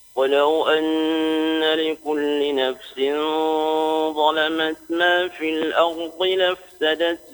ولو أن لكل نفس ظلمت ما في الأرض لافتدت